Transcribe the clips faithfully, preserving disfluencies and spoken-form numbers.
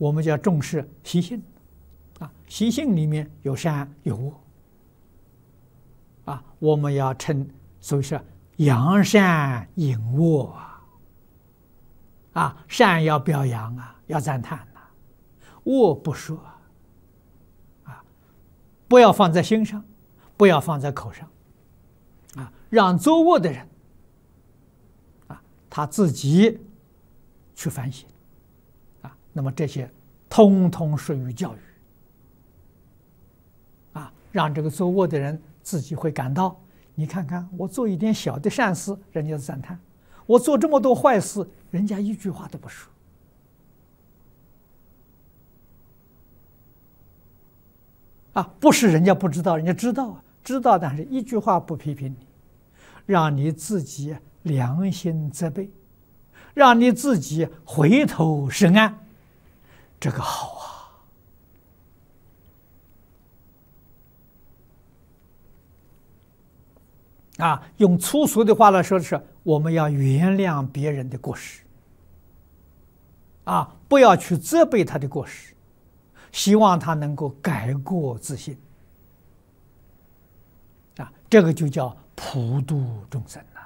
我们就要重视习性啊，习性里面有善有恶啊，我们要称，所以说扬善隐恶啊，啊，善要表扬啊，要赞叹呐、啊，恶不说啊，不要放在心上，不要放在口上啊，让作恶的人啊他自己去反省啊，那么这些通通属于教育啊，让这个作恶的人自己会感到，你看看我做一点小的善事，人家赞叹；我做这么多坏事，人家一句话都不说。啊，不是人家不知道，人家知道啊，知道，但是一句话不批评你，让你自己良心责备，让你自己回头是岸，这个好啊！啊，用粗俗的话来说是，我们要原谅别人的过失，啊，不要去责备他的过失，希望他能够改过自新，啊，这个就叫普度众生呐。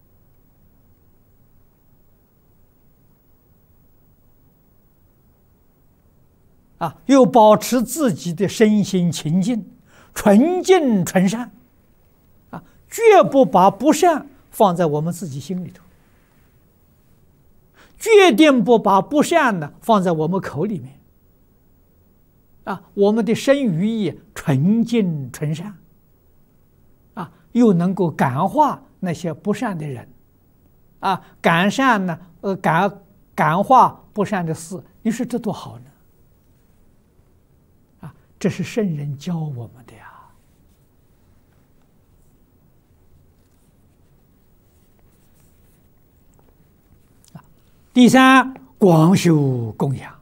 啊，又保持自己的身心清净、纯净纯善，啊，绝不把不善放在我们自己心里头，决定不把不善呢放在我们口里面。啊，我们的身语意纯净纯善，啊，又能够感化那些不善的人，啊，感善呢，呃，感感化不善的事，你说这多好呢？啊，这是圣人教我们的呀。啊，第三，广修供养。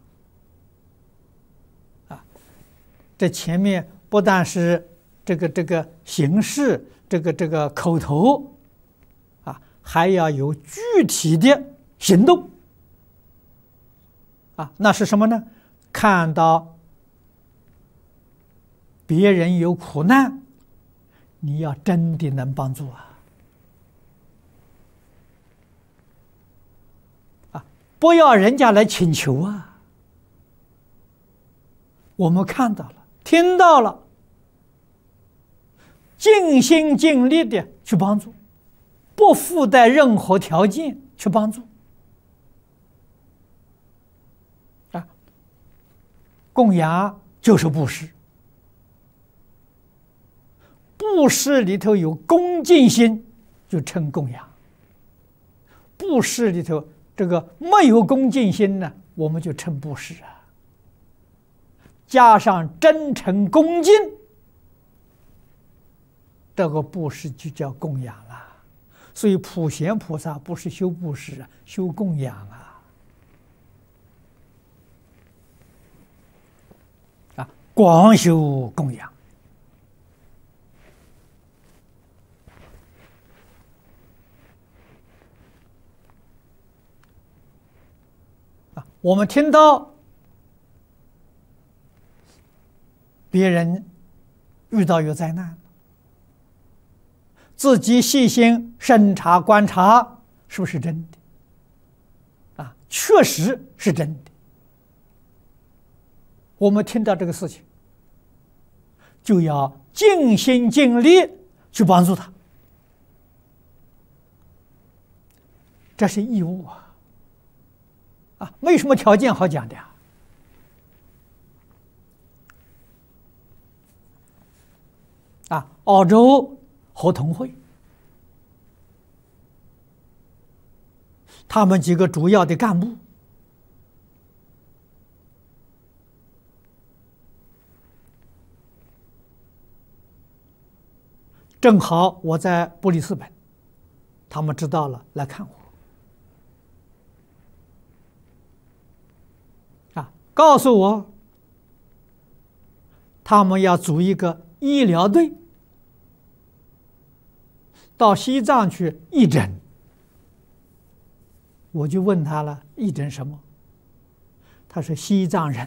这前面不但是这个这个形式，这个这个口头，啊，还要有具体的行动，啊，那是什么呢？看到别人有苦难，你要真的能帮助啊，啊，不要人家来请求啊，我们看到了。听到了，尽心尽力的去帮助，不附带任何条件去帮助。啊，供养就是布施，布施里头有恭敬心，就称供养；布施里头这个没有恭敬心呢，我们就称布施啊。加上真诚恭敬，这个布施就叫供养了。所以普贤菩萨不是修布施啊，修供养啊。啊，广修供养。啊，我们听到别人遇到有灾难，自己细心审查观察，是不是真的？啊，确实是真的。我们听到这个事情，就要尽心尽力去帮助他，这是义务啊！啊，没什么条件好讲的呀。啊，澳洲合同会，他们几个主要的干部正好我在布里斯本，他们知道了来看我，啊，告诉我他们要组一个医疗队到西藏去义诊。我就问他了，义诊什么？他说西藏人